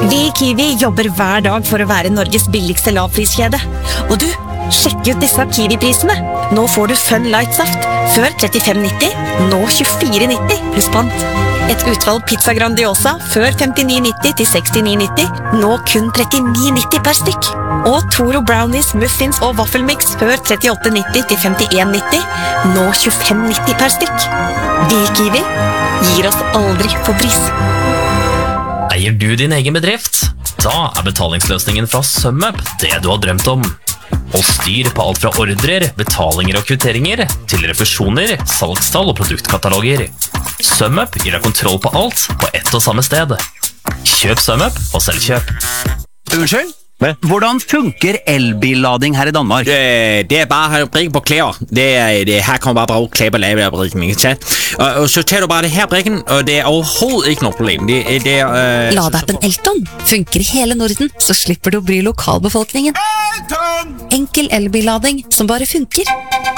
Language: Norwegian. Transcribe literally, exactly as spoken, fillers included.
Vi i Kiwi jobber hver dag for å være Norges billigste lavpriskjede. Og du, sjekk ut disse Kiwi-prisene. Nå får du Fun Light-saft. Før trettifem nitti, nå tjuefire nitti pluss pant. Et utvalg pizza Grandiosa. Før femtini nitti til sekstini nitti, nå kun trettini nitti per stykk. Og Toro Brownies, muffins og vaffelmix. Før trettiåtte nitti til femtien nitti, nå tjuefem nitti per stykk. Vi i Kiwi gir oss aldri på pris. Eier du din egen bedrift? Da er betalingsløsningen fra SumUp det du har drømt om. Og styr på alt fra ordrer, betalinger og kvitteringer til refusjoner, salgstall og produktkataloger. SumUp gir deg kontroll på alt på ett og samme sted. Kjøp SumUp og selvkjøp. Unnskyld? Hvordan funker elbillading her i Danmark? Det, det er bare brikken på klær. Det er, det, her kan man bare bruge klær på lave brikken, ikke sant? Og, og så tager du bare det her brikken, og det er overhovedet ikke noe problem. Det, det er... Øh... Ladeappen Elton funker i hele Norden, så slipper du å bry lokalbefolkningen. Elton! Enkel elbillading som bare funker.